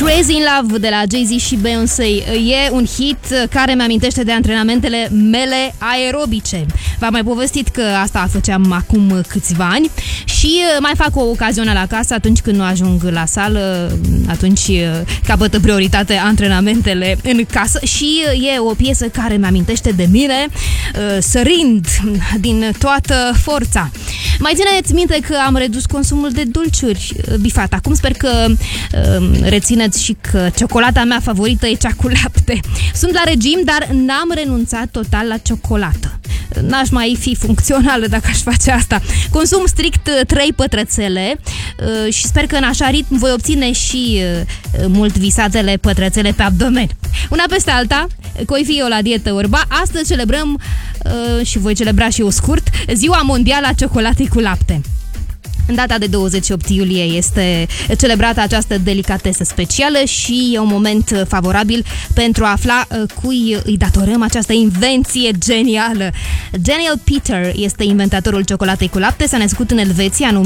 Crazy in Love de la Jay-Z și Beyoncé e un hit care mi-amintește de antrenamentele mele aerobice. V-am mai povestit că asta făceam acum câțiva ani și mai fac o ocazională acasă atunci când nu ajung la sală, atunci capătă prioritate antrenamentele în casă și e o piesă care mi-amintește de mine sărind din toată forța. Mai țineți minte că am redus consumul de dulciuri bifat. Acum sper că rețineți și că ciocolata mea favorită e cea cu lapte. Sunt la regim, dar n-am renunțat total la ciocolată. N-aș mai fi funcțională dacă aș face asta. Consum strict 3 pătrățele și sper că în așa ritm voi obține și mult visatele pătrățele pe abdomen. Una peste alta, coi fi eu la dietă orba, astăzi celebrăm și voi celebra și eu scurt Ziua Mondială a Ciocolatei cu Lapte. În data de 28 iulie este celebrată această delicatesă specială și e un moment favorabil pentru a afla cui îi datorăm această invenție genială. Daniel Peter este inventatorul ciocolatei cu lapte, s-a născut în Elveția în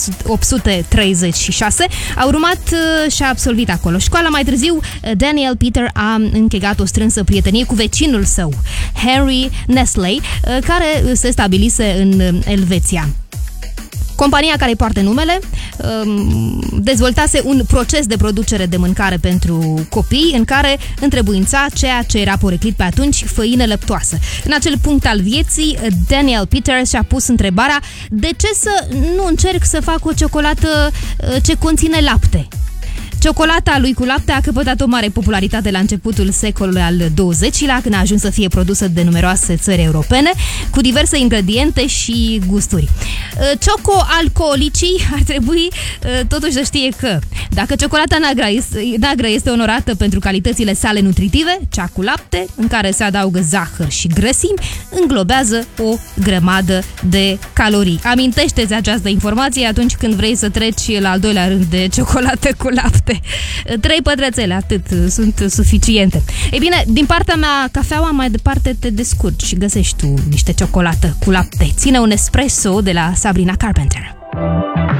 1836, a urmat și a absolvit acolo școala. Mai târziu, Daniel Peter a încheiat o strânsă prietenie cu vecinul său, Henry Nestle, care se stabilise în Elveția. Compania care îi poartă numele dezvoltase un proces de producere de mâncare pentru copii în care întrebuința ceea ce era poreclit pe atunci, făină lăptoasă. În acel punct al vieții, Daniel Peter și-a pus întrebarea: de ce să nu încerc să fac o ciocolată ce conține lapte? Ciocolata lui cu lapte a căpătat o mare popularitate la începutul secolului al XX-lea, când a ajuns să fie produsă de numeroase țări europene, cu diverse ingrediente și gusturi. Cioco-alcoolicii ar trebui totuși să știe că dacă ciocolata neagră este onorată pentru calitățile sale nutritive, cea cu lapte, în care se adaugă zahăr și grăsimi, înglobează o grămadă de calorii. Amintește-ți această informație atunci când vrei să treci la al doilea rând de ciocolată cu lapte. 3 pătrățele, atât, sunt suficiente. Ei bine, din partea mea, cafeaua, mai departe te descurci și găsești tu niște ciocolată cu lapte. Ține un espresso de la Sabrina Carpenter.